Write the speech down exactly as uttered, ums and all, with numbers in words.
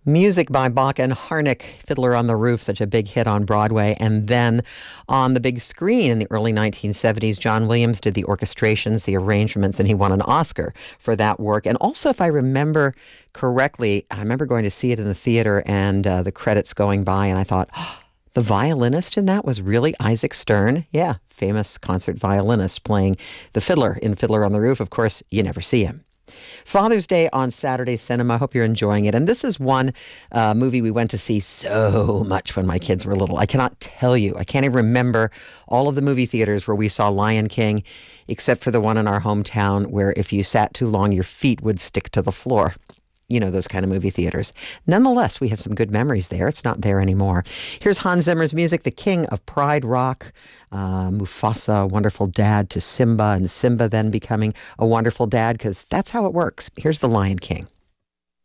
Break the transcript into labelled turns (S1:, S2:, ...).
S1: Music by Bach and Harnick, Fiddler on the Roof, such a big hit on Broadway. And then on the big screen in the early nineteen seventies, John Williams did the orchestrations, the arrangements, and he won an Oscar for that work. And also, if I remember correctly, I remember going to see it in the theater and uh, the credits going by, and I thought, oh, the violinist in that was really Isaac Stern. Yeah, famous concert violinist playing the fiddler in Fiddler on the Roof. Of course, you never see him. Father's Day on Saturday Cinema. Hope you're enjoying it. And this is one uh, movie we went to see so much when my kids were little. I cannot tell you. I can't even remember all of the movie theaters where we saw Lion King, except for the one in our hometown where if you sat too long, your feet would stick to the floor. You know, those kind of movie theaters. Nonetheless, we have some good memories there. It's not there anymore. Here's Hans Zimmer's music, the king of Pride Rock, uh, Mufasa, a wonderful dad to Simba, and Simba then becoming a wonderful dad, because that's how it works. Here's The Lion King.